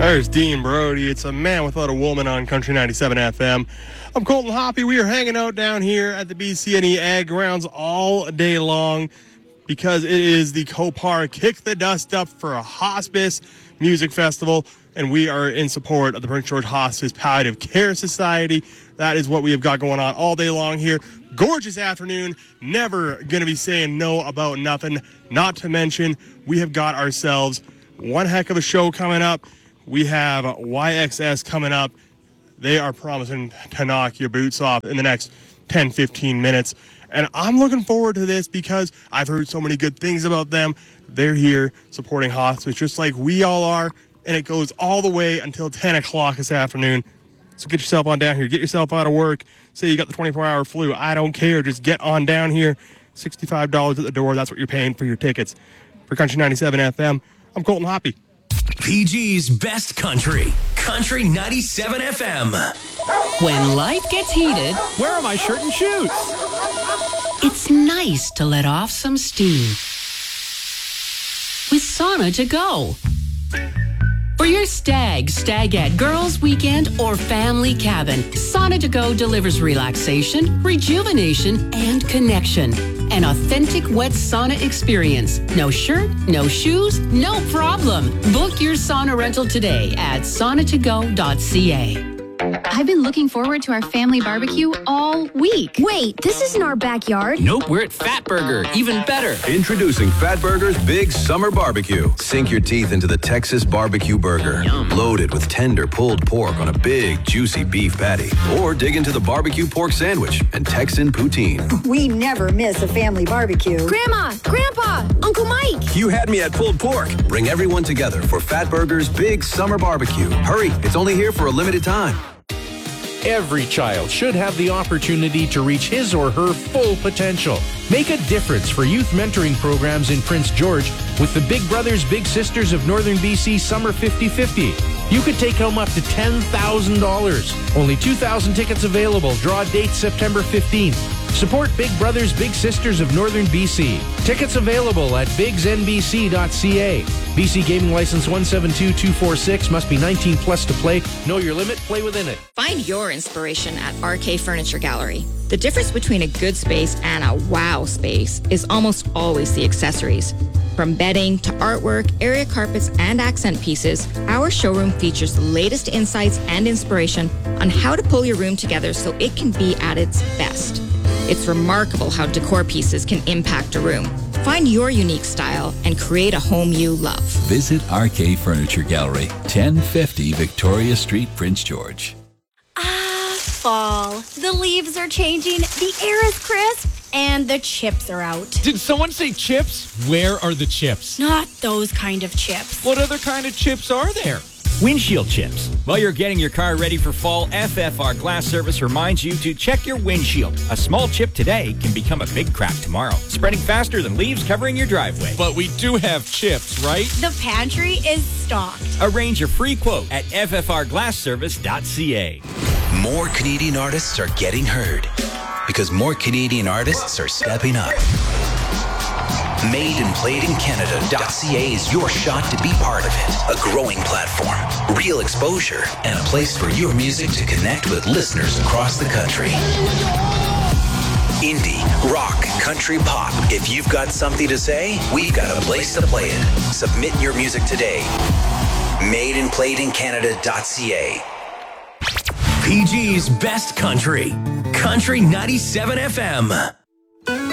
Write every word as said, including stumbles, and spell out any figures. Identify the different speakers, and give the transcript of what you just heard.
Speaker 1: There's Dean Brody. It's a man without a woman on Country ninety-seven F M. I'm Colton Hoppy. We are hanging out down here at the B C N E Ag Grounds all day long because it is the Copar Kick the Dust Up for a Hospice Music Festival, and we are in support of the Prince George Hospice Palliative Care Society. That is what we have got going on all day long here. Gorgeous afternoon. Never going to be saying no about nothing. Not to mention, we have got ourselves one heck of a show coming up. We have Y X S coming up. They are promising to knock your boots off in the next ten, fifteen minutes. And I'm looking forward to this because I've heard so many good things about them. They're here supporting hospice just like we all are. And it goes all the way until ten o'clock this afternoon. So get yourself on down here. Get yourself out of work. Say you got the twenty-four hour flu. I don't care. Just get on down here. sixty-five dollars at the door. That's what you're paying for your tickets. For Country ninety-seven F M, I'm Colton Hoppy.
Speaker 2: P G's Best Country, Country ninety-seven F M.
Speaker 3: When life gets heated,
Speaker 4: where are my shirt and shoes?
Speaker 3: It's nice to let off some steam with Sauna to Go. For your stag, stagette, girls' weekend, or family cabin, Sauna to Go delivers relaxation, rejuvenation, and connection. An authentic wet sauna experience. No shirt, no shoes, no problem. Book your sauna rental today at sauna to go dot c a.
Speaker 5: I've been looking forward to our family barbecue all week.
Speaker 6: Wait, this isn't our backyard.
Speaker 4: Nope, we're at Fat Burger. Even better.
Speaker 7: Introducing Fat Burger's Big Summer Barbecue. Sink your teeth into the Texas barbecue burger.
Speaker 4: Yum.
Speaker 7: Loaded with tender pulled pork on a big, juicy beef patty. Or dig into the barbecue pork sandwich and Texan poutine.
Speaker 6: We never miss a family barbecue. Grandma, Grandpa, Uncle Mike.
Speaker 7: You had me at pulled pork. Bring everyone together for Fat Burger's Big Summer Barbecue. Hurry, it's only here for a limited time.
Speaker 8: Every child should have the opportunity to reach his or her full potential. Make a difference for youth mentoring programs in Prince George with the Big Brothers Big Sisters of Northern B C Summer fifty fifty. You could take home up to ten thousand dollars. Only two thousand tickets available. Draw date September fifteenth. Support Big Brothers Big Sisters of Northern B C. Tickets available at bigs n b c dot c a. B C Gaming License one seven two two four six. Must be nineteen plus to play. Know your limit. Play within it.
Speaker 9: Find your inspiration at R K Furniture Gallery. The difference between a good space and a wow space is almost always the accessories. From bedding to artwork, area carpets, and accent pieces, our showroom features the latest insights and inspiration on how to pull your room together so it can be at its best. It's remarkable how decor pieces can impact a room. Find your unique style and create a home you love.
Speaker 10: Visit R K Furniture Gallery, ten fifty Victoria Street, Prince George.
Speaker 11: Ah, fall. The leaves are changing, the air is crisp, and the chips are out.
Speaker 4: Did someone say chips? Where are the chips?
Speaker 11: Not those kind of chips.
Speaker 4: What other kind of chips are there?
Speaker 2: Windshield chips. While you're getting your car ready for fall, F F R Glass Service reminds you to check your windshield. A small chip today can become a big crack tomorrow, spreading faster than leaves covering your driveway.
Speaker 4: But we do have chips, right?
Speaker 11: The pantry is stocked.
Speaker 2: Arrange your free quote at f f r glass service dot c a.
Speaker 12: More Canadian artists are getting heard because more Canadian artists are stepping up. made and played in Canada dot c a is your shot to be part of it. A growing platform, real exposure, and a place for your music to connect with listeners across the country. Indie, rock, country, pop. If you've got something to say, we've got a place to play it. Submit your music today. made and played in Canada dot c a.
Speaker 2: P G's Best Country, Country ninety-seven F M.